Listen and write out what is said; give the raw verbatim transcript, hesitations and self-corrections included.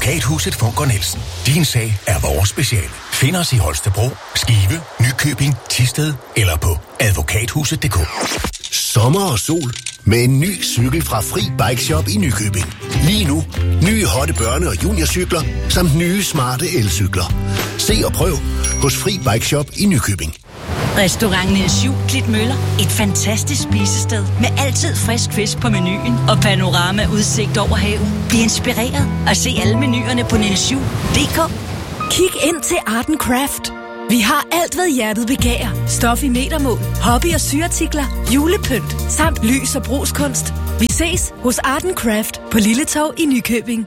Advokathuset Funker Nielsen. Din sag er vores speciale. Find os i Holstebro, Skive, Nykøbing, Thisted eller på advokathuset punktum d k. Sommer og sol med en ny cykel fra Fri Bike Shop i Nykøbing. Lige nu, nye hotte børne- og juniorcykler, samt nye smarte elcykler. Se og prøv hos Fri Bike Shop i Nykøbing. Restaurant Niels Jul Klitmøller. Et fantastisk spisested med altid frisk fisk på menuen og panorama udsigt over havet. Bliv inspireret og se alle menuerne på niels jul punktum d k. Kig ind til Art and Craft. Vi har alt, hvad hjertet begærer. Stof i metermål, hobby- og syartikler, julepynt, samt lys- og brugskunst. Vi ses hos Art and Craft på Lille Torv i Nykøbing.